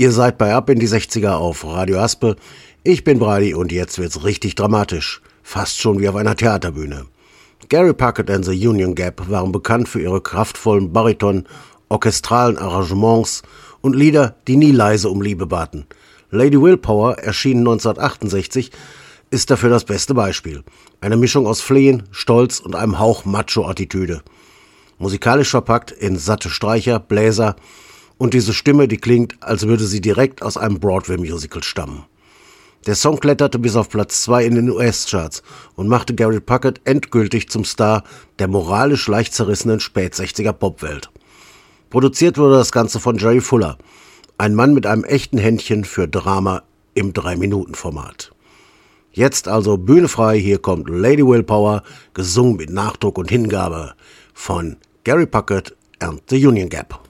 Ihr seid bei Ab in die 60er auf Radio Haspel. Ich bin Brady und jetzt wird's richtig dramatisch. Fast schon wie auf einer Theaterbühne. Gary Puckett and the Union Gap waren bekannt für ihre kraftvollen Bariton, orchestralen Arrangements und Lieder, die nie leise um Liebe baten. Lady Willpower, erschienen 1968, ist dafür das beste Beispiel. Eine Mischung aus Flehen, Stolz und einem Hauch Macho-Attitüde. Musikalisch verpackt in satte Streicher, Bläser und diese Stimme, die klingt, als würde sie direkt aus einem Broadway-Musical stammen. Der Song kletterte bis auf Platz 2 in den US-Charts und machte Gary Puckett endgültig zum Star der moralisch leicht zerrissenen Spät-60er-Popwelt. Produziert wurde das Ganze von Jerry Fuller, ein Mann mit einem echten Händchen für Drama im 3-Minuten-Format. Jetzt also Bühne frei, hier kommt Lady Willpower, gesungen mit Nachdruck und Hingabe von Gary Puckett and the Union Gap.